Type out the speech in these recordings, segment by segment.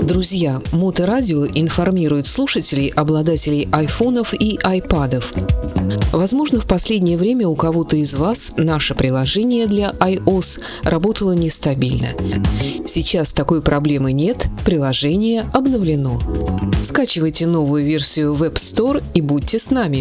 Друзья, Моторадио информирует слушателей, обладателей айфонов и айпадов. Возможно, в последнее время у кого-то из вас наше приложение для iOS работало нестабильно. Сейчас такой проблемы нет, приложение обновлено. Скачивайте новую версию в App Store и будьте с нами.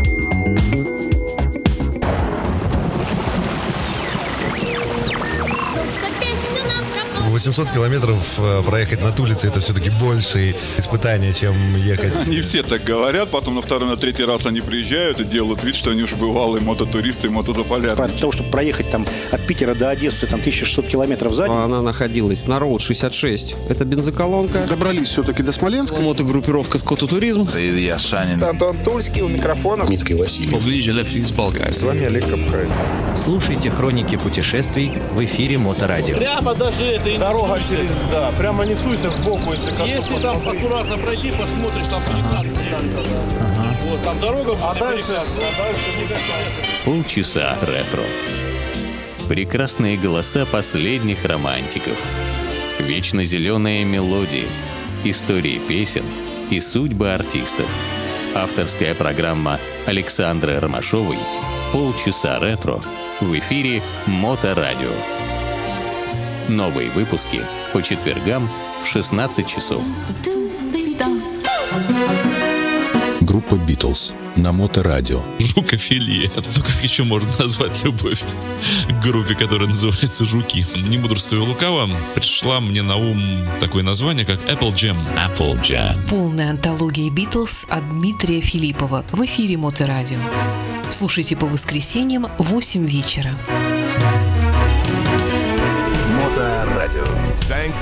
800 километров проехать на улице — это все-таки большие испытания, чем ехать. Не все так говорят, потом на второй, на третий раз они приезжают и делают вид, что они уже бывалые мототуристы и мотозаполярники. Для того, чтобы проехать там от Питера до Одессы 1600 километров за день. Она находилась на Роуд 66. Это бензоколонка. Добрались все-таки до Смоленска. Мотогруппировка «Скототуризм». Илья Шанин. Антон Тульский у микрофона. Дмитрий Васильев. С вами Олег Капкаев. Слушайте хроники путешествий в эфире Моторадио. Прямо даже это и Дорога через, да, прямо несуйся сбоку, если там аккуратно пройти, посмотришь, там вот, там дорога. А дальше Полчаса ретро. Прекрасные голоса последних романтиков. Вечно зеленые мелодии. Истории песен и судьбы артистов. Авторская программа Александры Ромашовой «Полчаса ретро» в эфире Моторадио. Новые выпуски по четвергам в 16 часов. Группа «Битлз» на Моторадио. Жукофилия. Ну как еще можно назвать любовь к группе, которая называется «Жуки»? Не мудрствуя лукаво, пришла мне на ум такое название, как Apple Jam. Apple Jam. Полная антология «Битлз» от Дмитрия Филиппова в эфире Моторадио. Слушайте по воскресеньям в 8 вечера. Моторадио.